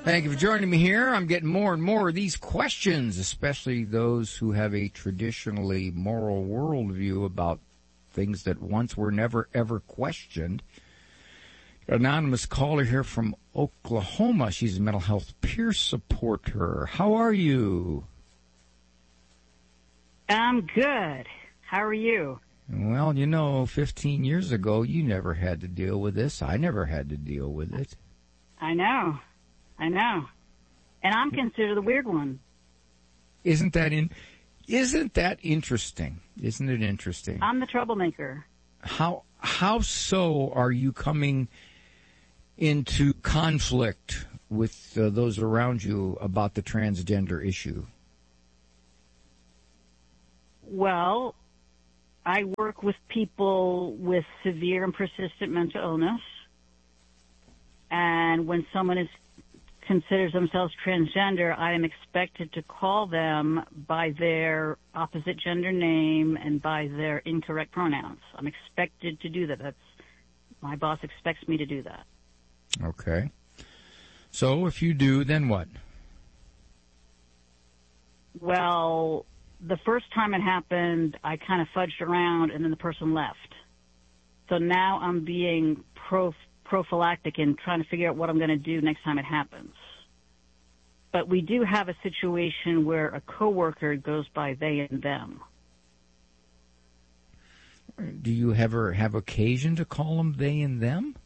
Thank you for joining me here. I'm getting more and more of these questions, especially those who have a traditionally moral worldview about things that once were never, ever questioned. Anonymous caller here from Oklahoma. She's a mental health peer supporter. How are you? I'm good. How are you? Well, 15 years ago, you never had to deal with this. I never had to deal with it. I know. And I'm considered the weird one. Isn't that interesting? Isn't it interesting? I'm the troublemaker. How so are you coming into conflict with those around you about the transgender issue? Well, I work with people with severe and persistent mental illness. And when someone considers themselves transgender, I am expected to call them by their opposite gender name and by their incorrect pronouns. I'm expected to do that. My boss expects me to do that. Okay. So if you do, then what? Well, the first time it happened, I kind of fudged around and then the person left. So now I'm being prophylactic and trying to figure out what I'm going to do next time it happens. But we do have a situation where a coworker goes by they and them. Do you ever have occasion to call them they and them?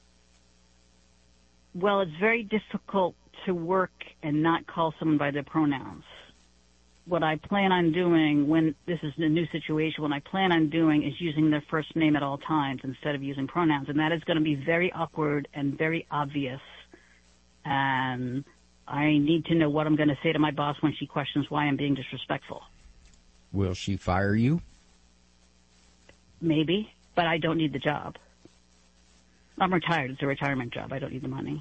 Well, it's very difficult to work and not call someone by their pronouns. What I plan on doing when this is a new situation, what I plan on doing is using their first name at all times instead of using pronouns. And that is going to be very awkward and very obvious. And I need to know what I'm going to say to my boss when she questions why I'm being disrespectful. Will she fire you? Maybe, but I don't need the job. I'm retired. It's a retirement job. I don't need the money.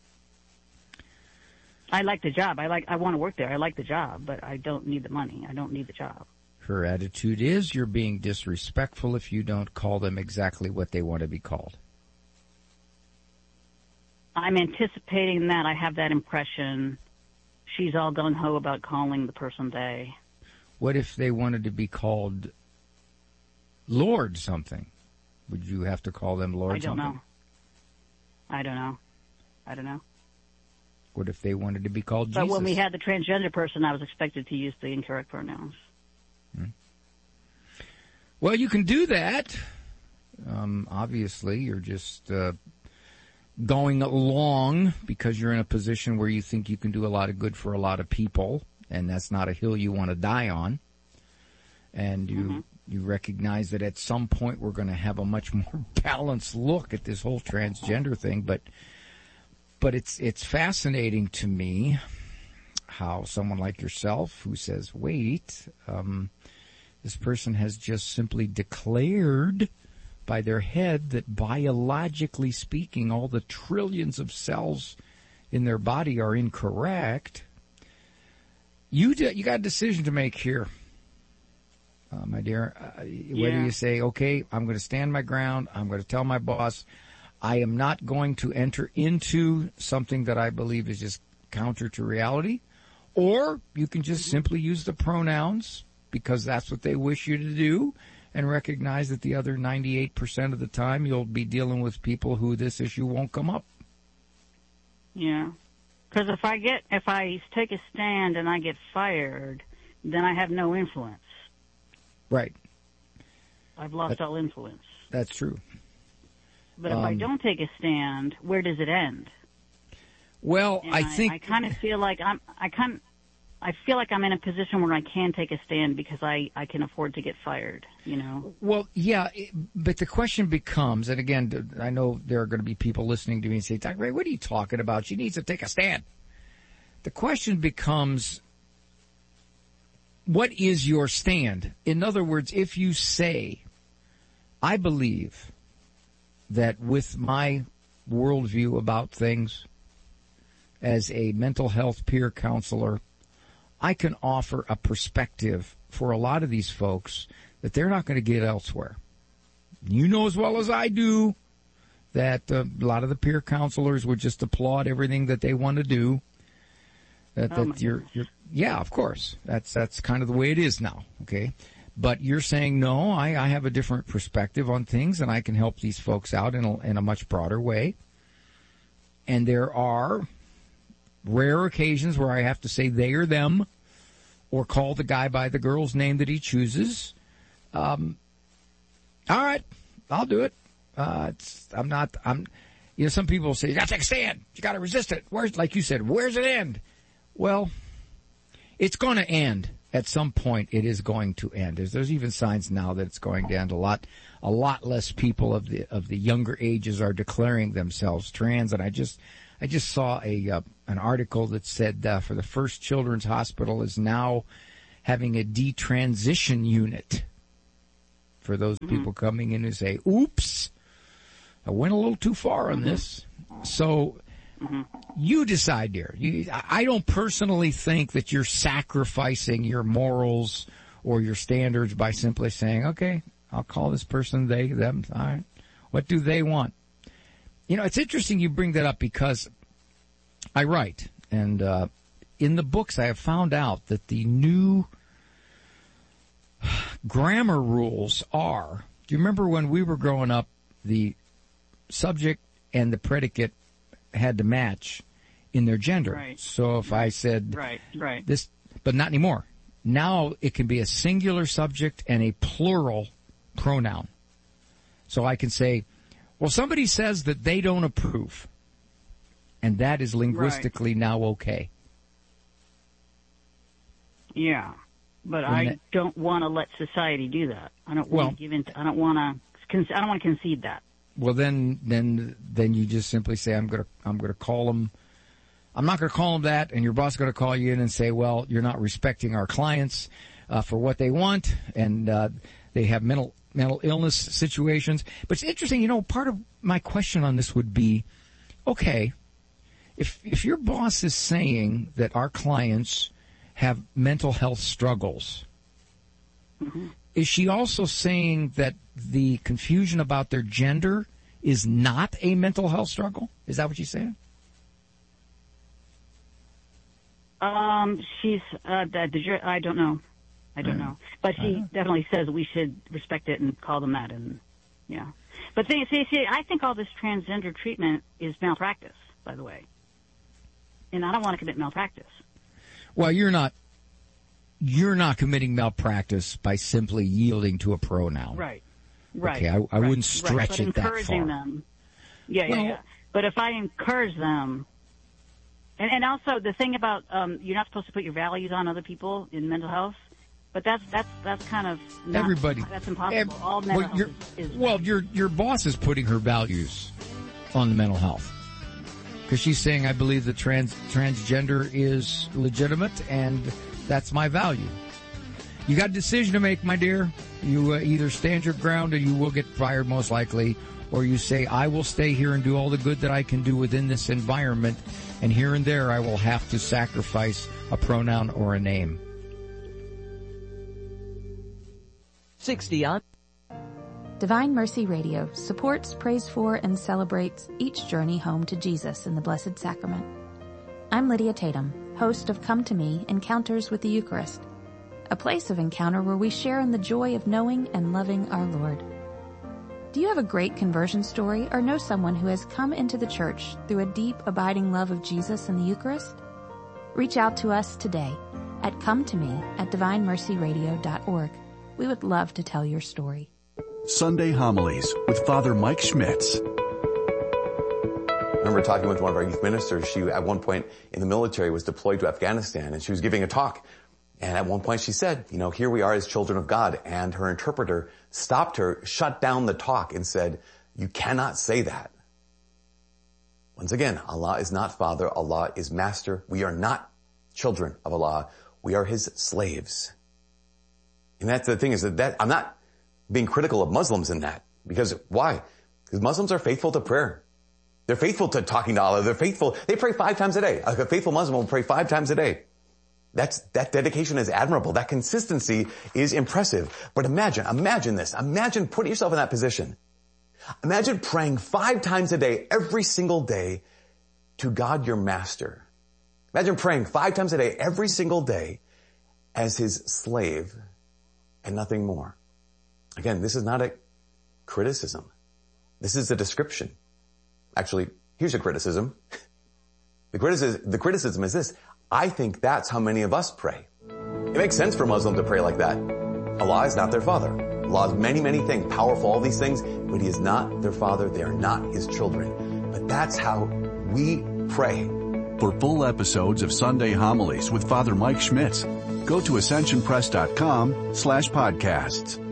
I like the job. I want to work there. I like the job, but I don't need the money. I don't need the job. Her attitude is you're being disrespectful if you don't call them exactly what they want to be called. I'm anticipating that. I have that impression. She's all gung-ho about calling the person they. What if they wanted to be called Lord something? Would you have to call them Lord something? I don't know. What if they wanted to be called Jesus? But when we had the transgender person, I was expected to use the incorrect pronouns. Well, you can do that. Obviously, you're just going along because you're in a position where you think you can do a lot of good for a lot of people, and that's not a hill you want to die on. And you recognize that at some point we're going to have a much more balanced look at this whole transgender thing, but it's fascinating to me how someone like yourself who says, wait, this person has just simply declared by their head that biologically speaking, all the trillions of cells in their body are incorrect. You got a decision to make here, my dear. Whether you say, okay, I'm going to stand my ground, I'm going to tell my boss, I am not going to enter into something that I believe is just counter to reality, or you can just simply use the pronouns because that's what they wish you to do and recognize that the other 98% of the time you'll be dealing with people who this issue won't come up. Yeah. Because if I take a stand and I get fired, then I have no influence. Right. I've lost all influence. That's true. But if I don't take a stand, where does it end? Well, and I think I kind of feel like I feel like I'm in a position where I can take a stand because I can afford to get fired, you know? Well, yeah, but the question becomes, and again, I know there are going to be people listening to me and say, Dr. Ray, what are you talking about? She needs to take a stand. The question becomes, what is your stand? In other words, if you say, I believe that with my worldview about things as a mental health peer counselor, I can offer a perspective for a lot of these folks that they're not going to get elsewhere. You know as well as I do that a lot of the peer counselors would just applaud everything that they want to do. Yeah, of course. That's kind of the way it is now. Okay. But you're saying, no, I have a different perspective on things, and I can help these folks out in a much broader way. And there are rare occasions where I have to say they or them, or call the guy by the girl's name that he chooses. All right, I'll do it. Some people say, you got to take a stand. You got to resist it. Like you said, where's it end? Well, it's going to end. At some point, it is going to end. There's even signs now that it's going to end. A lot less people of the younger ages are declaring themselves trans. And I just saw an article that said for the First Children's Hospital is now having a detransition unit for those people coming in who say, "Oops, I went a little too far on this." So. You decide, dear. I don't personally think that you're sacrificing your morals or your standards by simply saying, okay, I'll call this person they, them. All right. What do they want? It's interesting you bring that up because I write. And in the books, I have found out that the new grammar rules are, do you remember when we were growing up, the subject and the predicate had to match in their gender. Right. So if I said right. this, but not anymore. Now it can be a singular subject and a plural pronoun. So I can say, well, somebody says that they don't approve. And that is linguistically now okay. Yeah. But I don't want to let society do that. I don't want to give in. I don't want to concede that. Well, then you just simply say, I'm gonna call them. I'm not gonna call them that, and your boss is gonna call you in and say, well, you're not respecting our clients for what they want, and they have mental illness situations. But it's interesting, part of my question on this would be, okay, if your boss is saying that our clients have mental health struggles. Mm-hmm. Is she also saying that the confusion about their gender is not a mental health struggle? Is that what she's saying? She's, I don't know. But she definitely says we should respect it and call them that. And yeah. But see, I think all this transgender treatment is malpractice, by the way. And I don't want to commit malpractice. Well, you're not committing malpractice by simply yielding to a pronoun. Right. Okay, I wouldn't stretch it that far. Encouraging them. Yeah. But if I encourage them, and also the thing about you're not supposed to put your values on other people in mental health, but that's kind of not, everybody. That's impossible. All mental health is your boss is putting her values on the mental health. Because she's saying, I believe that transgender is legitimate, and that's my value. You got a decision to make, my dear. You either stand your ground, or you will get fired most likely, or you say, I will stay here and do all the good that I can do within this environment, and here and there I will have to sacrifice a pronoun or a name. 60 on. Divine Mercy Radio supports, prays for, and celebrates each journey home to Jesus in the Blessed Sacrament. I'm Lydia Tatum, host of Come to Me, Encounters with the Eucharist, a place of encounter where we share in the joy of knowing and loving our Lord. Do you have a great conversion story or know someone who has come into the church through a deep, abiding love of Jesus and the Eucharist? Reach out to us today at cometome@divinemercyradio.org. We would love to tell your story. Sunday Homilies with Father Mike Schmitz. I remember talking with one of our youth ministers. She, at one point in the military, was deployed to Afghanistan, and she was giving a talk. And at one point she said, here we are as children of God. And her interpreter stopped her, shut down the talk, and said, you cannot say that. Once again, Allah is not Father. Allah is Master. We are not children of Allah. We are His slaves. And that's the thing, is that I'm not being critical of Muslims in that. Because why? Because Muslims are faithful to prayer. They're faithful to talking to Allah. They're faithful. They pray 5 times a day. A faithful Muslim will pray 5 times a day. That dedication is admirable. That consistency is impressive. But imagine this. Imagine putting yourself in that position. Imagine praying 5 times a day, every single day, to God your master. Imagine praying 5 times a day, every single day, as his slave and nothing more. Again, this is not a criticism. This is a description. Actually, here's a criticism. The criticism is this. I think that's how many of us pray. It makes sense for Muslims to pray like that. Allah is not their father. Allah is many, many things, powerful, all these things, but he is not their father. They are not his children. But that's how we pray. For full episodes of Sunday Homilies with Father Mike Schmitz, go to ascensionpress.com/podcasts.